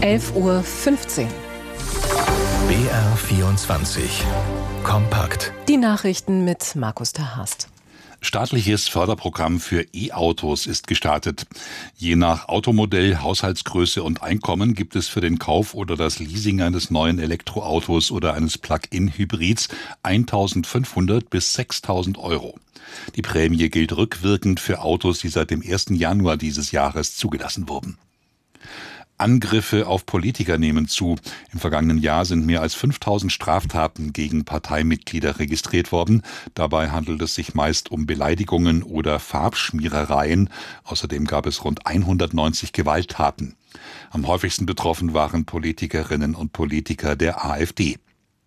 11:15 Uhr. BR24 Kompakt. Die Nachrichten mit Markus ter Haast. Staatliches Förderprogramm für E-Autos ist gestartet. Je nach Automodell, Haushaltsgröße und Einkommen gibt es für den Kauf oder das Leasing eines neuen Elektroautos oder eines Plug-in-Hybrids 1.500 bis 6.000 Euro. Die Prämie gilt rückwirkend für Autos, die seit dem 1. Januar dieses Jahres zugelassen wurden. Angriffe auf Politiker nehmen zu. Im vergangenen Jahr sind mehr als 5.000 Straftaten gegen Parteimitglieder registriert worden. Dabei handelt es sich meist um Beleidigungen oder Farbschmierereien. Außerdem gab es rund 190 Gewalttaten. Am häufigsten betroffen waren Politikerinnen und Politiker der AfD.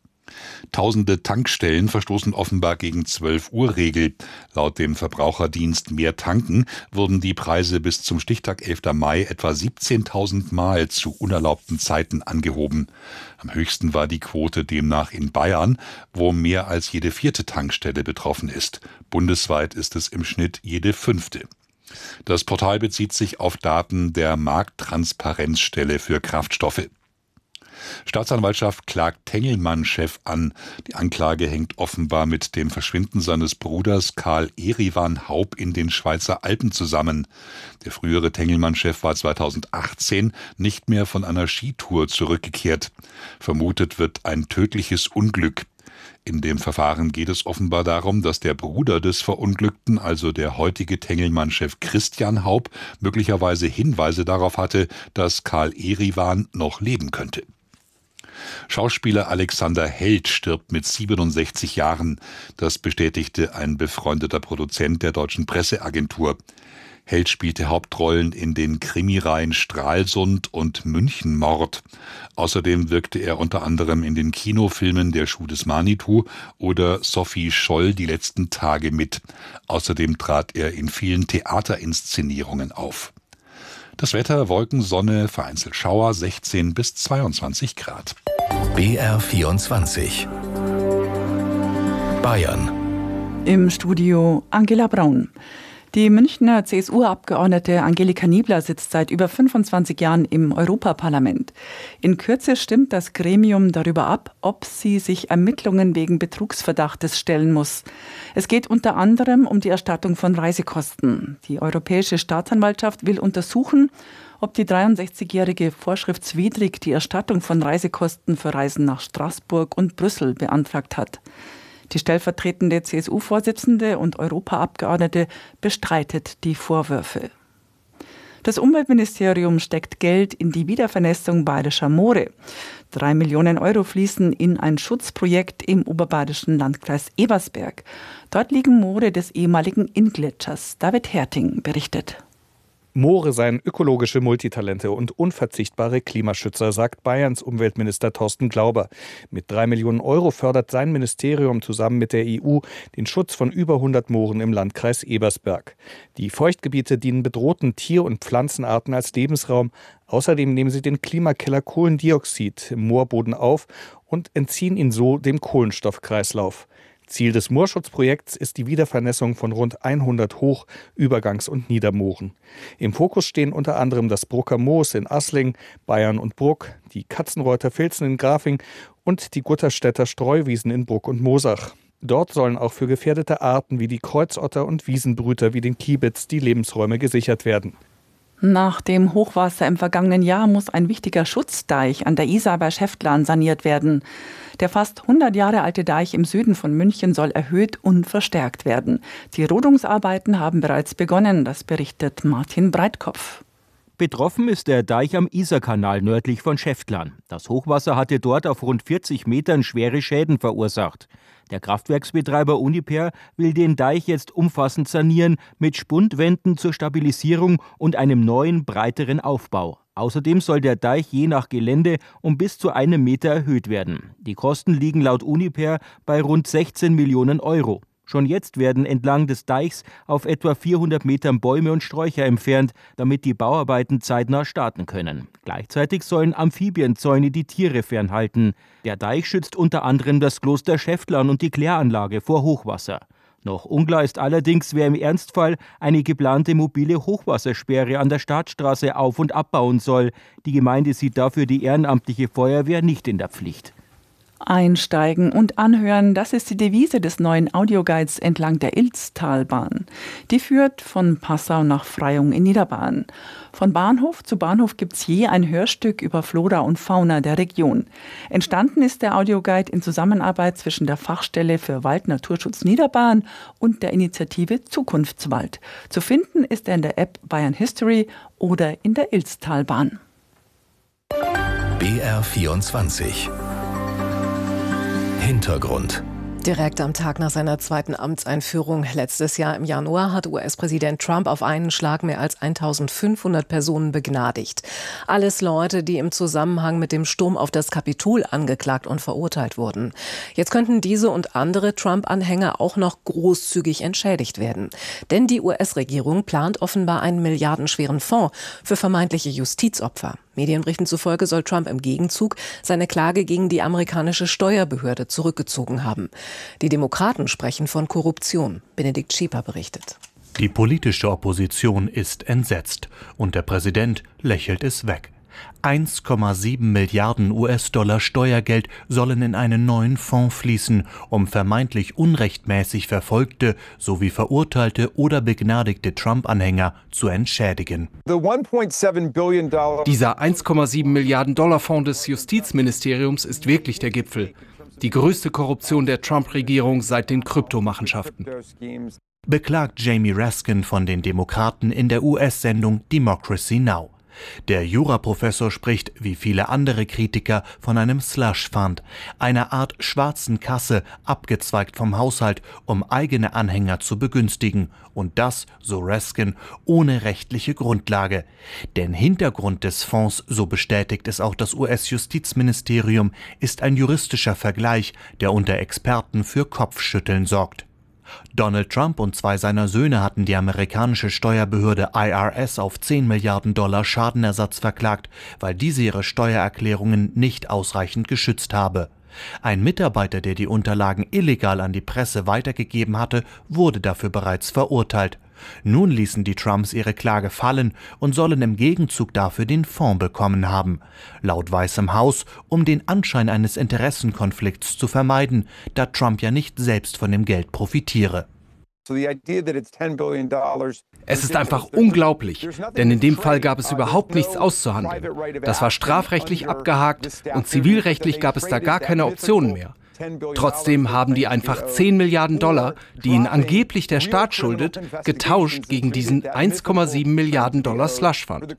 Tausende Tankstellen verstoßen offenbar gegen 12-Uhr-Regel. Laut dem Verbraucherdienst Mehr tanken wurden die Preise bis zum Stichtag 11. Mai etwa 17.000 Mal zu unerlaubten Zeiten angehoben. Am höchsten war die Quote demnach in Bayern, wo mehr als jede 4. Tankstelle betroffen ist. Bundesweit ist es im Schnitt jede 5. Das Portal bezieht sich auf Daten der Markttransparenzstelle für Kraftstoffe. Staatsanwaltschaft klagt Tengelmann-Chef an. Die Anklage hängt offenbar mit dem Verschwinden seines Bruders Karl Erivan Haup in den Schweizer Alpen zusammen. Der frühere Tengelmann-Chef war 2018 nicht mehr von einer Skitour zurückgekehrt. Vermutet wird ein tödliches Unglück. In dem Verfahren geht es offenbar darum, dass der Bruder des Verunglückten, also der heutige Tengelmann-Chef Christian Haup, möglicherweise Hinweise darauf hatte, dass Karl Erivan noch leben könnte. Schauspieler Alexander Held stirbt mit 67 Jahren. Das bestätigte ein befreundeter Produzent der Deutschen Presseagentur. Held spielte Hauptrollen in den Krimireihen Stralsund und Münchenmord. Außerdem wirkte er unter anderem in den Kinofilmen Der Schuh des Manitou oder Sophie Scholl Die letzten Tage mit. Außerdem trat er in vielen Theaterinszenierungen auf. Das Wetter: Wolken, Sonne, vereinzelt Schauer, 16 bis 22 Grad. BR24 Bayern. Im Studio Angela Braun. Die Münchner CSU-Abgeordnete Angelika Niebler sitzt seit über 25 Jahren im Europaparlament. In Kürze stimmt das Gremium darüber ab, ob sie sich Ermittlungen wegen Betrugsverdachtes stellen muss. Es geht unter anderem um die Erstattung von Reisekosten. Die Europäische Staatsanwaltschaft will untersuchen, ob die 63-Jährige vorschriftswidrig die Erstattung von Reisekosten für Reisen nach Straßburg und Brüssel beantragt hat. Die stellvertretende CSU-Vorsitzende und Europaabgeordnete bestreitet die Vorwürfe. Das Umweltministerium steckt Geld in die Wiedervernässung bayerischer Moore. 3 Millionen Euro fließen in ein Schutzprojekt im oberbayerischen Landkreis Ebersberg. Dort liegen Moore des ehemaligen Inngletschers. David Herting berichtet. Moore seien ökologische Multitalente und unverzichtbare Klimaschützer, sagt Bayerns Umweltminister Thorsten Glauber. Mit 3 Millionen Euro fördert sein Ministerium zusammen mit der EU den Schutz von über 100 Mooren im Landkreis Ebersberg. Die Feuchtgebiete dienen bedrohten Tier- und Pflanzenarten als Lebensraum. Außerdem nehmen sie den Klimakiller Kohlendioxid im Moorboden auf und entziehen ihn so dem Kohlenstoffkreislauf. Ziel des Moorschutzprojekts ist die Wiedervernässung von rund 100 Hoch-, Übergangs- und Niedermooren. Im Fokus stehen unter anderem das Brucker Moos in Assling, Bayern und Bruck, die Katzenreuther Filzen in Grafing und die Gutterstädter Streuwiesen in Bruck und Moosach. Dort sollen auch für gefährdete Arten wie die Kreuzotter und Wiesenbrüter wie den Kiebitz die Lebensräume gesichert werden. Nach dem Hochwasser im vergangenen Jahr muss ein wichtiger Schutzdeich an der Isar bei Schäftlarn saniert werden. Der fast 100 Jahre alte Deich im Süden von München soll erhöht und verstärkt werden. Die Rodungsarbeiten haben bereits begonnen, das berichtet Martin Breitkopf. Betroffen ist der Deich am Isarkanal nördlich von Schäftlarn. Das Hochwasser hatte dort auf rund 40 Metern schwere Schäden verursacht. Der Kraftwerksbetreiber Uniper will den Deich jetzt umfassend sanieren mit Spundwänden zur Stabilisierung und einem neuen, breiteren Aufbau. Außerdem soll der Deich je nach Gelände um bis zu 1 Meter erhöht werden. Die Kosten liegen laut Uniper bei rund 16 Millionen Euro. Schon jetzt werden entlang des Deichs auf etwa 400 Metern Bäume und Sträucher entfernt, damit die Bauarbeiten zeitnah starten können. Gleichzeitig sollen Amphibienzäune die Tiere fernhalten. Der Deich schützt unter anderem das Kloster Schäftlarn und die Kläranlage vor Hochwasser. Noch unklar ist allerdings, wer im Ernstfall eine geplante mobile Hochwassersperre an der Staatsstraße auf- und abbauen soll. Die Gemeinde sieht dafür die ehrenamtliche Feuerwehr nicht in der Pflicht. Einsteigen und anhören, das ist die Devise des neuen Audioguides entlang der Ilztalbahn. Die führt von Passau nach Freyung in Niederbayern. Von Bahnhof zu Bahnhof gibt's je ein Hörstück über Flora und Fauna der Region. Entstanden ist der Audioguide in Zusammenarbeit zwischen der Fachstelle für Wald-Naturschutz Niederbayern und der Initiative Zukunftswald. Zu finden ist er in der App Bayern History oder in der Ilztalbahn. BR24 Hintergrund. Direkt am Tag nach seiner zweiten Amtseinführung letztes Jahr im Januar hat US-Präsident Trump auf einen Schlag mehr als 1.500 Personen begnadigt. Alles Leute, die im Zusammenhang mit dem Sturm auf das Kapitol angeklagt und verurteilt wurden. Jetzt könnten diese und andere Trump-Anhänger auch noch großzügig entschädigt werden. Denn die US-Regierung plant offenbar einen milliardenschweren Fonds für vermeintliche Justizopfer. Medienberichten zufolge soll Trump im Gegenzug seine Klage gegen die amerikanische Steuerbehörde zurückgezogen haben. Die Demokraten sprechen von Korruption. Benedikt Schieper berichtet. Die politische Opposition ist entsetzt und der Präsident lächelt es weg. 1,7 Milliarden US-Dollar Steuergeld sollen in einen neuen Fonds fließen, um vermeintlich unrechtmäßig verfolgte sowie verurteilte oder begnadigte Trump-Anhänger zu entschädigen. Dieser 1,7 Milliarden Dollar Fonds des Justizministeriums ist wirklich der Gipfel. Die größte Korruption der Trump-Regierung seit den Kryptomachenschaften. Beklagt Jamie Raskin von den Demokraten in der US-Sendung Democracy Now! Der Juraprofessor spricht, wie viele andere Kritiker, von einem Slush Fund, einer Art schwarzen Kasse, abgezweigt vom Haushalt, um eigene Anhänger zu begünstigen. Und das, so Raskin, ohne rechtliche Grundlage. Denn Hintergrund des Fonds, so bestätigt es auch das US-Justizministerium, ist ein juristischer Vergleich, der unter Experten für Kopfschütteln sorgt. Donald Trump und zwei seiner Söhne hatten die amerikanische Steuerbehörde IRS auf 10 Milliarden Dollar Schadenersatz verklagt, weil diese ihre Steuererklärungen nicht ausreichend geschützt habe. Ein Mitarbeiter, der die Unterlagen illegal an die Presse weitergegeben hatte, wurde dafür bereits verurteilt. Nun ließen die Trumps ihre Klage fallen und sollen im Gegenzug dafür den Fonds bekommen haben. Laut Weißem Haus, um den Anschein eines Interessenkonflikts zu vermeiden, da Trump ja nicht selbst von dem Geld profitiere. Es ist einfach unglaublich, denn in dem Fall gab es überhaupt nichts auszuhandeln. Das war strafrechtlich abgehakt und zivilrechtlich gab es da gar keine Optionen mehr. Trotzdem haben die einfach 10 Milliarden Dollar, die ihnen angeblich der Staat schuldet, getauscht gegen diesen 1,7 Milliarden Dollar Slush Fund.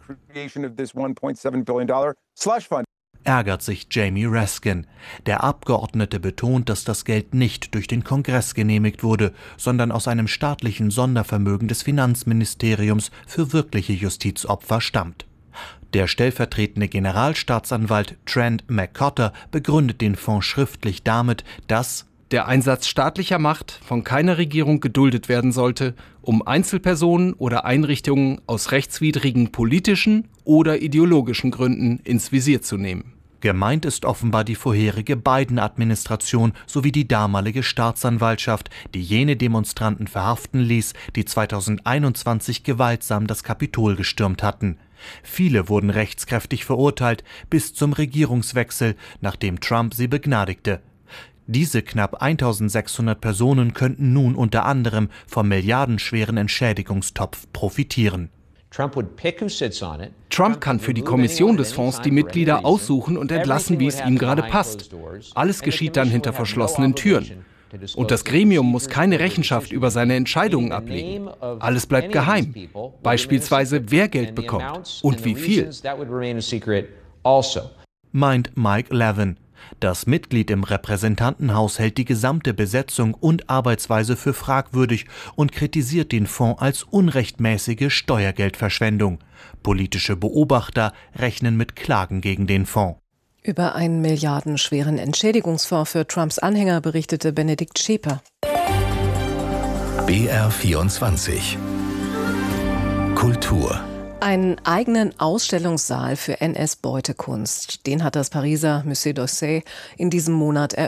Ärgert sich Jamie Raskin. Der Abgeordnete betont, dass das Geld nicht durch den Kongress genehmigt wurde, sondern aus einem staatlichen Sondervermögen des Finanzministeriums für wirkliche Justizopfer stammt. Der stellvertretende Generalstaatsanwalt Trent McCotter begründet den Fonds schriftlich damit, dass der Einsatz staatlicher Macht von keiner Regierung geduldet werden sollte, um Einzelpersonen oder Einrichtungen aus rechtswidrigen politischen oder ideologischen Gründen ins Visier zu nehmen. Gemeint ist offenbar die vorherige Biden-Administration sowie die damalige Staatsanwaltschaft, die jene Demonstranten verhaften ließ, die 2021 gewaltsam das Kapitol gestürmt hatten. Viele wurden rechtskräftig verurteilt bis zum Regierungswechsel, nachdem Trump sie begnadigte. Diese knapp 1.600 Personen könnten nun unter anderem vom milliardenschweren Entschädigungstopf profitieren. Trump kann für die Kommission des Fonds die Mitglieder aussuchen und entlassen, wie es ihm gerade passt. Alles geschieht dann hinter verschlossenen Türen. Und das Gremium muss keine Rechenschaft über seine Entscheidungen ablegen. Alles bleibt geheim. Beispielsweise, wer Geld bekommt und wie viel. Meint Mike Levin. Das Mitglied im Repräsentantenhaus hält die gesamte Besetzung und Arbeitsweise für fragwürdig und kritisiert den Fonds als unrechtmäßige Steuergeldverschwendung. Politische Beobachter rechnen mit Klagen gegen den Fonds. Über einen milliardenschweren Entschädigungsfonds für Trumps Anhänger berichtete Benedikt Schieper. BR24 Kultur. Einen eigenen Ausstellungssaal für NS-Beutekunst. Den hat das Pariser Musée d'Orsay in diesem Monat eröffnet.